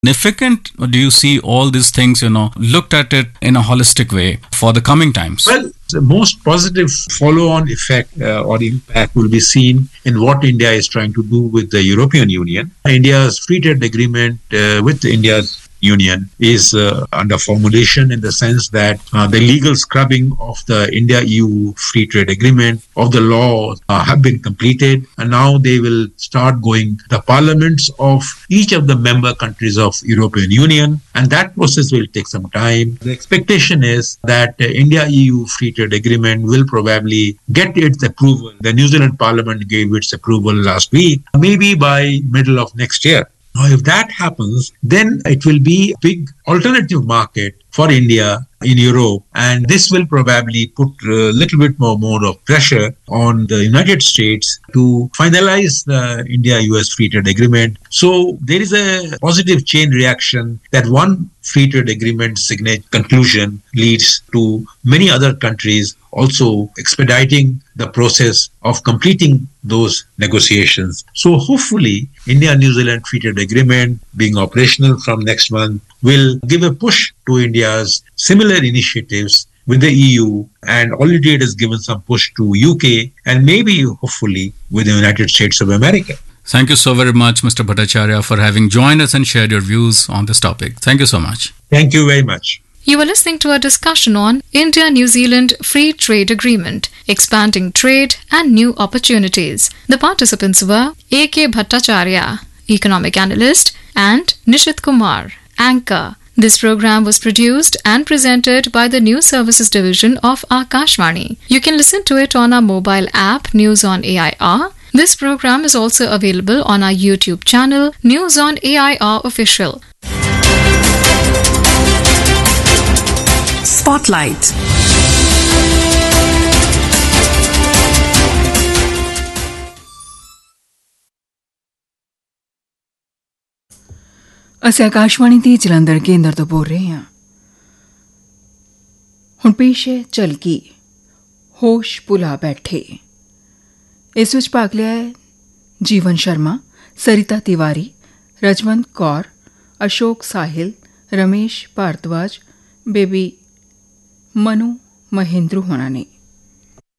significant, or do you see all these things, looked at it in a holistic way for the coming times? Well, the most positive follow-on effect or impact will be seen in what India is trying to do with the European Union. India's free trade agreement with India's Union is under formulation, in the sense that the legal scrubbing of the India-EU free trade agreement of the law have been completed, and now they will start going the parliaments of each of the member countries of European Union, and that process will take some time. The expectation is that India-EU free trade agreement will probably get its approval. The New Zealand Parliament gave its approval last week, maybe by middle of next year. Now, if that happens, then it will be a big alternative market for India in Europe, and this will probably put a little bit more of pressure on the United States to finalize the India-US free trade agreement. So there is a positive chain reaction that one free trade agreement conclusion leads to many other countries also expediting the process of completing those negotiations. So hopefully, India-New Zealand free trade agreement, being operational from next month, will give a push to India's similar initiatives with the EU, and already it has given some push to UK, and maybe hopefully with the United States of America. Thank you so very much, Mr. Bhattacharya, for having joined us and shared your views on this topic. Thank you so much. Thank you very much. You were listening to a discussion on India-New Zealand Free Trade Agreement, Expanding Trade and New Opportunities. The participants were A.K. Bhattacharya, Economic Analyst, and Nishit Kumar, Anchor. This program was produced and presented by the News Services Division of Akashvani. You can listen to it on our mobile app, News on AIR. This program is also available on our YouTube channel, News on AIR Official. Spotlight. ਅਸੀਂ ਆਕਾਸ਼ਵਾਣੀ ਦੀ ਜਲੰਧਰ ਕੇਂਦਰ ਤੋਂ ਬੋਲ ਰਹੇ ਹਾਂ। ਹੁਣ ਪੇਸ਼ ਹੈ ਝਲਕੀ, ਹੋਸ਼ ਭੁਲਾ ਬੈਠੇ। ਇਸ ਵਿੱਚ ਭਾਗ ਲਿਆ ਹੈ ਜੀਵਨ ਸ਼ਰਮਾ, ਸਰਿਤਾ ਤਿਵਾਰੀ, ਰਜਵੰਤ ਕੌਰ, ਅਸ਼ੋਕ ਸਾਹਿਲ, ਰਮੇਸ਼ ਭਾਰਦਵਾਜ, ਬੇਬੀ ਮਨੂ ਮਹਿੰਦਰੂ ਹੋਣਾ ਨੇ।